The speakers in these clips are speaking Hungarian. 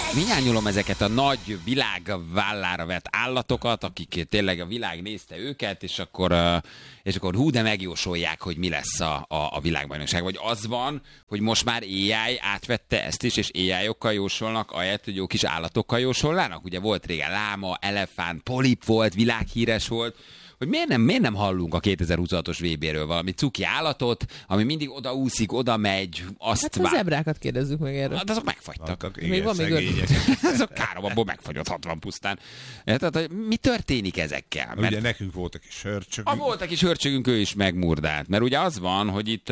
Hiányolom ezeket a nagy világ vállára vett állatokat, akik tényleg a világ nézte őket, és akkor hú, de megjósolják, hogy mi lesz a világbajnokság. Vagy az van, hogy most már AI átvette ezt is, és AI-okkal jósolnak, ahelyett, hogy jó kis állatokkal jósolnának. Ugye volt régen láma, elefánt, polip volt, világhíres volt, hogy miért nem hallunk a 2026-os VB-ről valami cuki állatot, ami mindig odaúszik, oda megy, azt hát a zebrákat kérdezzük meg erről. Hát azok megfagytak. Még van még azok káromabból megfagyott 60 pusztán. Tehát, mi történik ezekkel? Mert ugye nekünk voltak is hörcsögünk. Voltak is hörcsögünk, ő is megmurdált. Mert ugye az van, hogy itt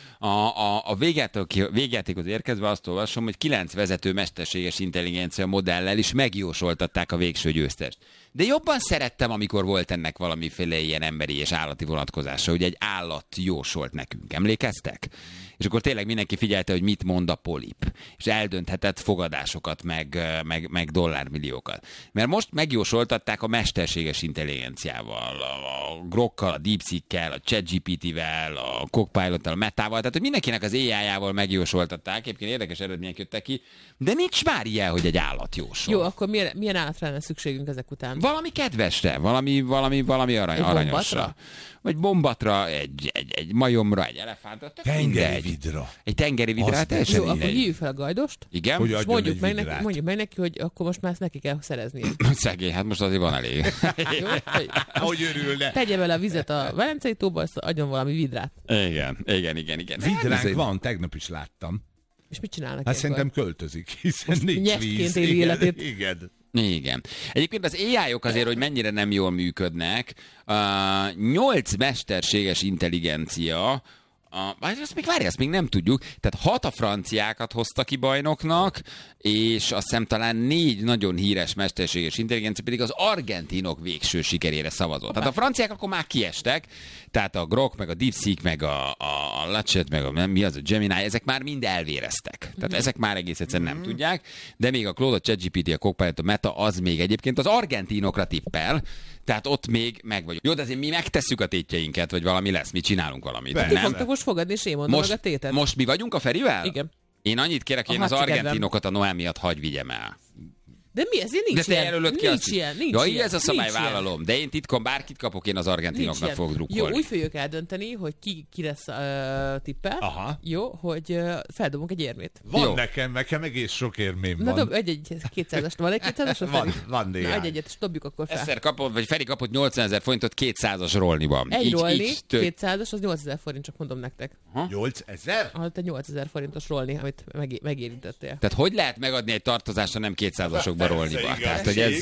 a végjátékhoz érkezve azt olvasom, hogy 9 vezető mesterséges intelligencia modellel is megjósoltatták a végső győztest. De jobban szerettem, amikor volt ennek valamiféle ilyen emberi és állati vonatkozása, hogy egy állat jósolt nekünk. Emlékeztek? És akkor tényleg mindenki figyelte, hogy mit mond a polip. És eldönthetett fogadásokat, meg dollármilliókat. Mert most megjósoltatták a mesterséges intelligenciával, a Grokkal, a DeepSeek-kel, a ChatGPT-vel, a Copilot-tal, a Metával, tehát hogy mindenkinek az AI-jával megjósoltatták. Egyébként érdekes eredmények jöttek ki, de nincs már ilyen, hogy egy állat jósol. Jó, akkor milyen állatra lenne szükségünk ezek után? Valami kedvesre, valami aranyosra. Vagy bombatra, egy majomra, egy elefántra. Tengeri vidra. Egy tengeri vidra, teljesen. Jó, akkor hívjuk fel a gajdost. Igen? Hogy és mondjuk meg neki, hogy akkor most már ezt neki kell szerezni. Szegény, hát most azért van elég. Hogy örülne. Tegye vele a vizet a Velencei tóba, azt adjon valami vidrát. Igen. Vidránk van, tegnap is láttam. És mit csinálnak? Hát szerintem költözik, hiszen nincs víz. Éli életét. Igen. Egyébként az AI-ok azért, hogy mennyire nem jól működnek, 8 mesterséges intelligencia, azt még nem tudjuk, tehát 6 a franciákat hozta ki bajnoknak, és azt hiszem talán 4 nagyon híres mesterséges intelligencia pedig az argentinok végső sikerére szavazott. Tehát a franciák akkor már kiestek, tehát a Grok, meg a DeepSeek, meg a Latchet, meg a Gemini, ezek már mind elvéreztek. Tehát ezek már egész egyszerűen nem tudják, de még a Claude, a ChatGPT, a Copilot, a Meta, az még egyébként az argentinokra tippel, tehát ott még meg vagyok. Jó, de azért mi megtesszük a tétjeinket, vagy valami lesz, mi csinálunk valamit. Nem fogtok most fogadni, és én mondom meg a tétet. Most mi vagyunk a Ferivel? Igen. Én annyit kérek, hogy én az argentinokat a Noel miatt hagy vigyem el. De mi ez? Nincs de te ilyen. Nincs ilyen. Ja, így ez a szabály, vállalom. De én titkon bárkit kapok, én az argentinoknak fogok drukkolni. Jó, úgy fogjuk eldönteni, hogy ki lesz tippel. Aha. Jó, hogy feldobunk egy érmét. Van jó. nekem egész sok érmém van. Na dob egy 200-ast. Van egy 200-as? Van néhány. Na, egyet, és dobjuk akkor fel. Egyszer kapott, vagy Feri kapott 80 000 forintot 200-as rolniban. Egy rolni, 200-as, az 8000 forint, csak mondom nektek. 8000? Hát egy 8000 forintos rolni, amit megérintettél. Tehát hogy lehet megadni egy tartozásra nem 200-asokba rolniba? Tehát, hogy ez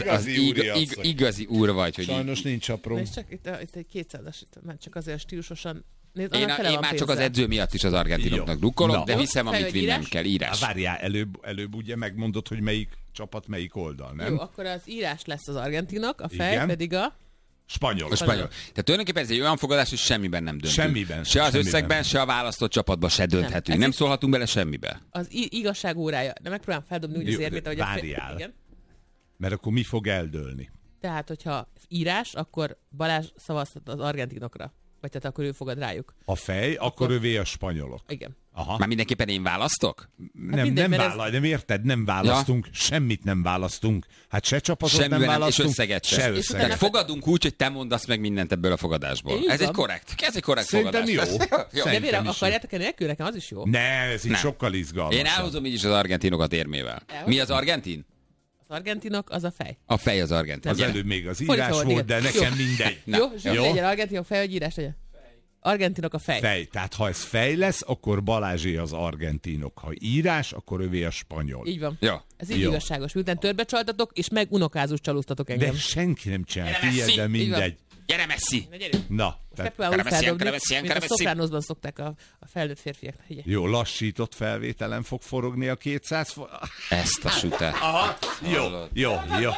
igazi úr vagy, hogy sajnos nincs apró. És csak itt egy 200-as, már csak azért stílusosan. Nézd, én már csak az edző miatt is az argentinoknak drukkolok, de hiszem, amit vinnem kell, írás. Várjál, előbb ugye megmondod, hogy melyik csapat, melyik oldal, nem? Jó, akkor az írás lesz az argentinok, a fej pedig a... Spanyol. Tehát tulajdonképpen ez egy olyan fogadás, hogy semmiben nem döntünk. Semmiben. Se az összegben, se a választott csapatban se dönthetünk. Nem szólhatunk bele semmibe. Az igazság órája. De megpróbálom feldobni úgy az érmét, ahogy várjál. Igen. Mert akkor mi fog eldőlni? Tehát, hogyha írás, akkor Balázs szavazhat az argentinokra. Vagy tehát akkor ő fogad rájuk. A fej, akkor övé a spanyolok. Igen. Aha. Már mindenképpen én választok? Nem érted, nem választunk, semmit nem választunk. Hát se csapatot nem választunk, és összeget sem. Tehát fogadunk úgy, hogy te mondasz meg mindent ebből a fogadásból. Ez egy korrekt Szerintem fogadás. Jó. De miért akarjátok nélkül? Nekem az is jó. Ne, ez így sokkal izgalmasabb. Én elhozom így is az argentinokat érmével. Mi az argentin? Az argentinok, az a fej. A fej az argentin. Az előbb még az írás volt, de nekem mindegy. Jó, legyen argentinok, fej, vagy írás legyen? Argentinok a fej. Fej. Tehát ha ez fej lesz, akkor Balázsé az argentinok. Ha írás, akkor övé a spanyol. Így van. Ja. Ez így igazságos. Miután törbe csaltatok, és meg unokázus csalóztatok engem. De senki nem csinált ilyet, de mindegy. Gyere Messi! Na, mint a Sopranosban szokták a felnőtt férfiak. Jó, lassított felvételen fog forogni a 200 Ezt a sütet. Aha, jó.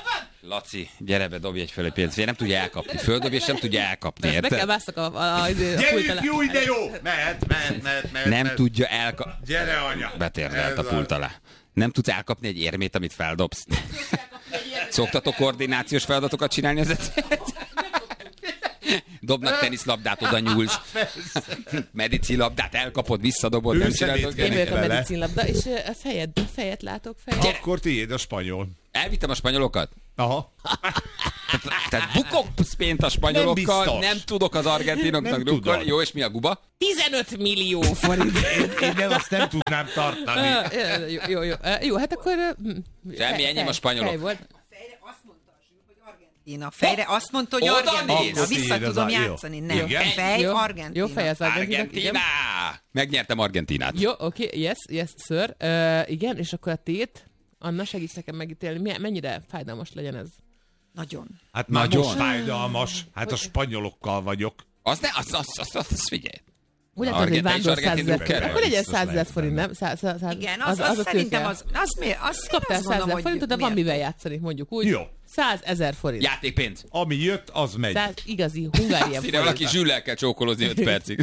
Laci, gyere be, dobj egy fölé pénzt. Nem tudja elkapni. Földobj, és nem tudja elkapni, érted? Meg kell vásztak a gyerünk, jó, de jó! Mehet. Nem tudja elkapni. Gyere, anya! Betérdelt a pult alá. Nem tudsz elkapni egy érmét, amit feldobsz. Szoktatok koordinációs feladatokat csinálni az Dobnak teniszlabdát, oda nyúlsz. Medicinlabdát elkapod, visszadobod, nem csináltok. Én vagyok a medicinlabda, és a fejet látok. Akkor tiéd a spanyol. Elvittem a spanyolokat? Aha. Tehát bukok pént a spanyolokkal, nem tudok az argentinoknak drukkolni. Jó, és mi a guba? 15 millió forint. Én nem, azt nem tudnám tartani. Jó, hát akkor... Semmi, enyém a spanyolok. Fejre azt mondta, hogy Argentína. Vissza tudom játszani. Nem. Fej, Argentína. Jó, fej az Argentína. Megnyertem Argentinát. Jó, oké, yes, sir. Igen, és akkor a tét. Anna, segíts nekem megítélni, mennyire fájdalmas legyen ez? Nagyon. Hát már most fájdalmas. Hát a spanyolokkal vagyok. Az figyelj. Ugye az egy vándor 100 000, akkor legyen 100 000 forint, nem? Igen, az szerintem az miért? Kaptál 100 000 forintot, de van mivel játszani, mondjuk úgy. Jó. 100 000 forint. Játékpénz. Ami jött, az megy. 100 igazi hungárian forint. Valaki zsüllel kell csókolózni 5 percig.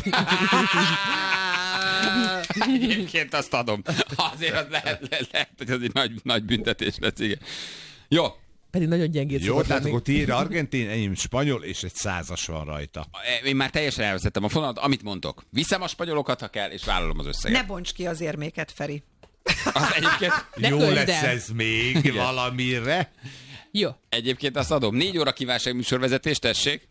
Egyébként azt adom. Azért az lehet, hogy az egy nagy büntetés lesz, igen. Jó. Pedig nagyon gyengét jó, tehát akkor tiéd argentin, enyém spanyol, és egy 100-as van rajta. Én már teljesen elveszettem a fonalat, amit mondtok. Viszem a spanyolokat, ha kell, és vállalom az összeget. Ne bonts ki az érméket, Feri. Az egyébként... Jó lesz ez még valamire. Jó. Egyébként azt adom. 4 óra kívánságműsorvezetés, tessék.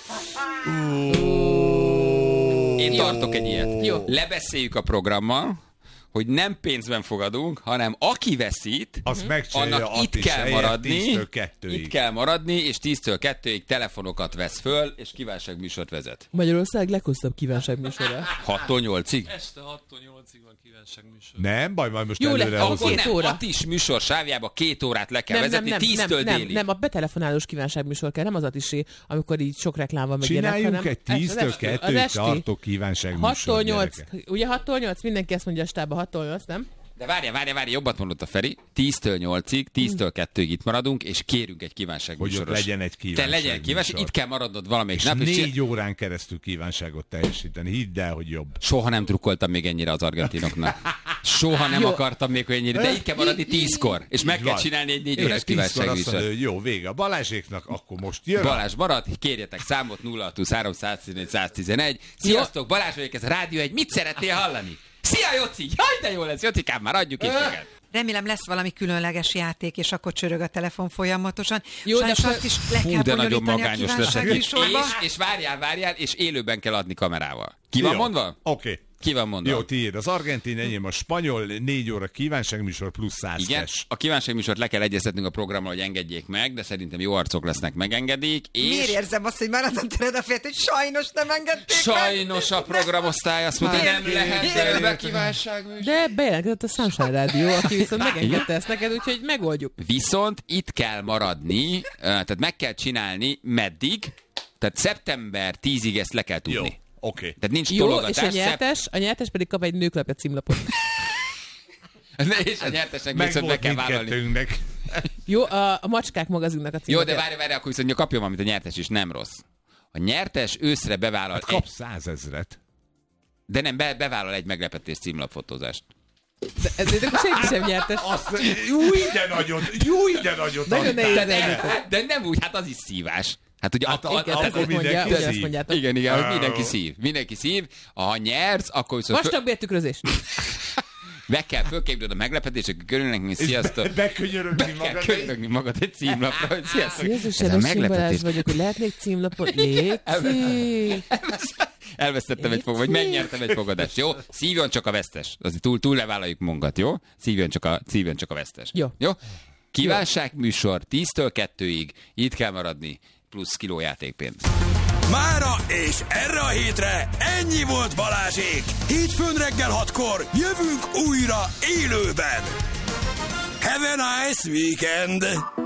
Én tartok egy ilyet. Jó. Lebeszéljük a programmal, hogy nem pénzben fogadunk, hanem aki veszít, annak itt kell maradni, 10-től 2-ig. Itt kell maradni, és 10-től 2-ig telefonokat vesz föl, és kívánságműsort vezet. Magyarország leghosszabb kívánságműsora. 6-tól 8-ig? Este 6-tól 8-ig van kívánságműsor. Nem, baj, majd most jó, előre akkor hozom. nem, 6 is műsor sávjába 2 órát le kell vezetni, 10-től délig. Nem, a betelefonálós kívánságműsor kell, nem az atisé, amikor így sok reklám van meg ilyenek, csináljunk hanem egy 10-től 2-ig tartó kívánságműsor. 6-tól 8, ugye 6-tól 8, mindenki ezt mondja a stába, 6-tól 8, nem? De várjál, jobbat mondott a Feri. 10-től 8-ig, 10-től 2-ig itt maradunk, és kérünk egy kívánságműsoros. Hogy ott legyen egy kívánságműsor. Legyen kívánság, itt kell maradnod valamelyik és nap. 4 órán keresztül kívánságot teljesíteni. Hidd el, hogy jobb. Soha nem drukkoltam még ennyire az argentinoknak. Soha nem akartam még ennyire, de itt kell maradni 10-kor. És meg kell csinálni egy 4 órás kívánságműsort. Jó, vége a Balázséknak, akkor most jön. Balázs marad, kérjetek számot 0623 111 111. Sziasztok, Balázs vagyok, ez a Rádió 1. Mit szeretnél hallani? Szia, Joci! Jaj, de jó lesz, Jocikám, már adjuk itt neked. Remélem lesz valami különleges játék, és akkor csörög a telefon folyamatosan. Jó, sajnos azt is le kell de nagyon bonyolítani a magányos leszek. És várjál, és élőben kell adni kamerával. Ki van mondva? Oké. Ki van mondva? Jó, tiéd az argentin, enyém a spanyol, 4 óra kívánságműsor plusz 100 igen, cash. a kívánságműsort le kell egyeztetnünk a programmal, hogy engedjék meg, de szerintem jó arcok lesznek, megengedik. És... Miért érzem azt, hogy már azon tőled a félt, hogy sajnos nem engedték sajnos meg? a programosztály azt mondta, hogy nem lehet élőben kívánságműsor. De bejelentett a Sunshine Rádió, aki viszont megengedte ezt neked, úgyhogy megoldjuk. Viszont itt kell maradni, tehát meg kell csinálni meddig, tehát szeptember 10-ig ezt le kell tudni. Jó. Oké. Tehát nincs jó, tologatás. És a nyertes pedig kap egy nőklapja címlapot. És a nyertesnek viszont meg kell vállalni. Jó, a Macskák magazinnak a címlapja. Jó, de várj, akkor viszont kapjon valamit a nyertes is, nem rossz. A nyertes őszre bevállal... Hát kap 100 000. De nem, bevállal egy meglepetés címlapfotózást. De ezért akkor senki sem nyertes. Jó, ide nagyot. Nagyon nehéz de nem úgy, hát az is szívás. Hát ugye akkor mindenki szív. Igen, hogy mindenki szív. Ha nyersz, akkor viszont... Vastagbértükrözés. Meg kell fölképdőd a meglepetések körülnek, mi sziasztok. Bekönyörögni magad egy címlapra, hogy sziasztok. Jézusen, a Balázs vagyok, hogy lehetnék címlapot? Léci. Elvesztettem egy fogadást, vagy megnyertem egy fogadást, jó? Szívjon csak a vesztes. Azért túl levállaljuk magunkat, jó? Szívjon csak a vesztes. Jó? Kívánságműsor 10-től 2-ig, itt kell maradni, plusz kilójátékpénz. Mára és erre a hétre ennyi volt Balázsék. Hétfőn reggel 6-kor jövünk újra élőben. Have a nice weekend!